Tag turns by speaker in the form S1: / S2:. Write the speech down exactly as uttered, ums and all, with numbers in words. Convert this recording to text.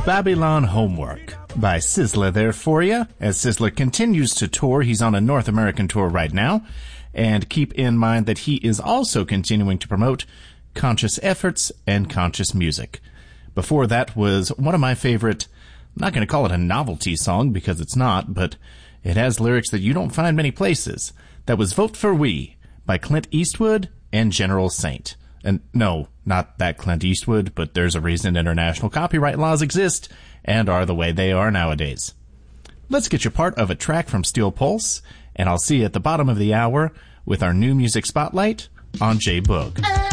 S1: Babylon Homework by Sizzla there for you. As Sizzla continues to tour, he's on a North American tour right now. And keep in mind that he is also continuing to promote conscious efforts and conscious music. Before that was one of my favorite, I'm not going to call it a novelty song because it's not, but it has lyrics that you don't find many places. That was Vote for We by Clint Eastwood and General Saint. And no, not that Clint Eastwood, but there's a reason international copyright laws exist and are the way they are nowadays. Let's get you part of a track from Steel Pulse, and I'll see you at the bottom of the hour with our new music spotlight on J-Boog.